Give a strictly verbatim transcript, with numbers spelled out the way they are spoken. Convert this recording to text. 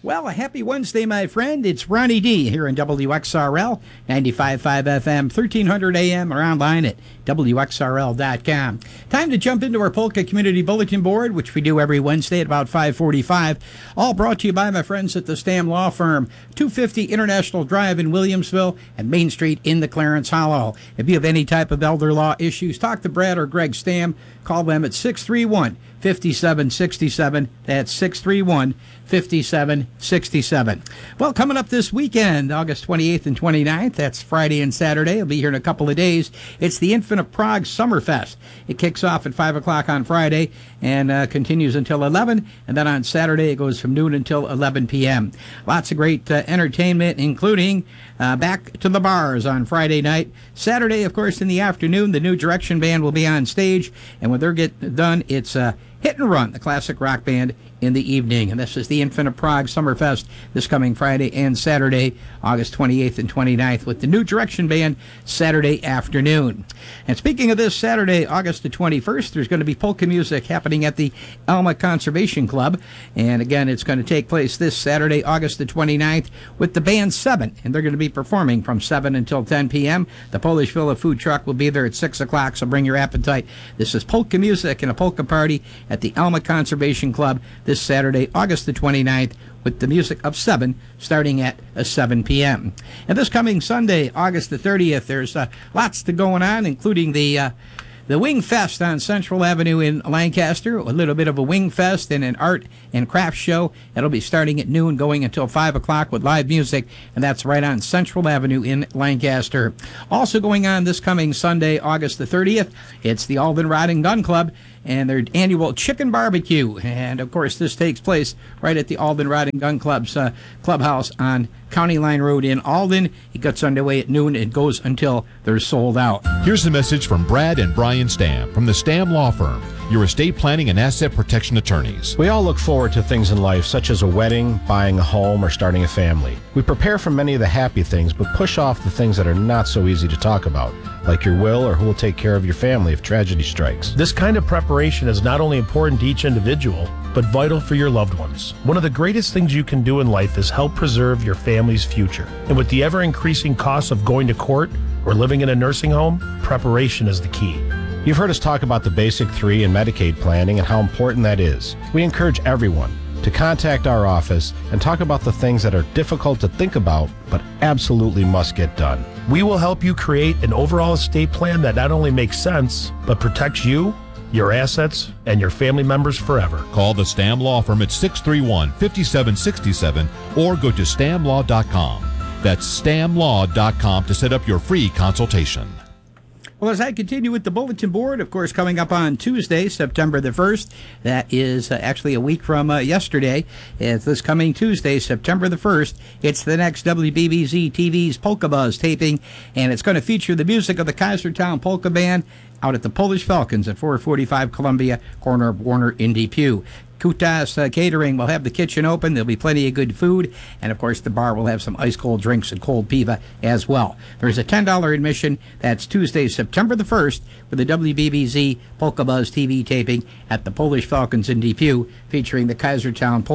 Well, a happy Wednesday, my friend. It's Ronnie D here in W X R L, ninety-five point five F M, thirteen hundred A M, or online at W X R L dot com. Time to jump into our Polka Community Bulletin Board, which we do every Wednesday at about five forty-five. All brought to you by my friends at the Stam Law Firm, two fifty International Drive in Williamsville and Main Street in the Clarence Hollow. If you have any type of elder law issues, talk to Brad or Greg Stam. Call them at six three one, five seven six seven. That's six three one, five seven six seven. Well, coming up this weekend, August twenty-eighth and twenty-ninth, that's Friday and Saturday. I'll be here in a couple of days. It's the Infant of Prague Summerfest. It kicks off at five o'clock on Friday and uh, continues until eleven, and then on Saturday it goes from noon until eleven p.m. Lots of great uh, entertainment, including uh, Back to the Bars on Friday night. Saturday, of course, in the afternoon, the New Direction Band will be on stage, and when they're get done, it's uh, Hit and Run, the classic rock band, in the evening. And this is the Infant of Prague Summerfest this coming Friday and Saturday, August twenty-eighth and twenty-ninth, with the New Direction Band Saturday afternoon. And speaking of this Saturday, August the twenty-first, there's going to be polka music happening at the Alma Conservation Club. And again, it's going to take place this Saturday, August the twenty-ninth, with the band Seven. And they're going to be performing from seven until ten p.m. The Polish Villa food truck will be there at six o'clock, so bring your appetite. This is polka music and a polka party at the Alma Conservation Club this Saturday, August the twenty-ninth, with the music of Seven starting at uh, seven p.m. And this coming Sunday, August the thirtieth, there's uh, lots to going on, including the uh, the Wing Fest on Central Avenue in Lancaster, a little bit of a Wing Fest and an art and craft show. It'll be starting at noon, going until five o'clock with live music, and that's right on Central Avenue in Lancaster. Also going on this coming Sunday, August the thirtieth, it's the Alden Rod and Gun Club and their annual chicken barbecue. And, of course, this takes place right at the Alden Rod and Gun Club's uh, clubhouse on County Line Road in Alden. It gets underway at noon. It goes until they're sold out. Here's a message from Brad and Brian Stam from the Stam Law Firm, your estate planning and asset protection attorneys. We all look forward to things in life, such as a wedding, buying a home, or starting a family. We prepare for many of the happy things, but push off the things that are not so easy to talk about, like your will or who will take care of your family if tragedy strikes. This kind of preparation is not only important to each individual, but vital for your loved ones. One of the greatest things you can do in life is help preserve your family's future. And with the ever-increasing costs of going to court or living in a nursing home, preparation is the key. You've heard us talk about the Basic Three and Medicaid planning and how important that is. We encourage everyone to contact our office and talk about the things that are difficult to think about, but absolutely must get done. We will help you create an overall estate plan that not only makes sense, but protects you, your assets, and your family members forever. Call the Stam Law Firm at six three one, five seven six seven or go to stam law dot com. That's stam law dot com to set up your free consultation. Well, as I continue with the bulletin board, of course, coming up on Tuesday, September the first, that is uh, actually a week from uh, yesterday. It's this coming Tuesday, September the first. It's the next W B B Z T V's Polka Buzz taping, and it's going to feature the music of the Kaisertown Polka Band out at the Polish Falcons at four forty-five Columbia, corner of Warner in Depew. Kutas uh, Catering will have the kitchen open. There'll be plenty of good food. And, of course, the bar will have some ice-cold drinks and cold piva as well. There's a ten dollars admission. That's Tuesday, September the first, for the W B B Z Polka Buzz T V taping at the Polish Falcons in Depew, featuring the Kaisertown Polka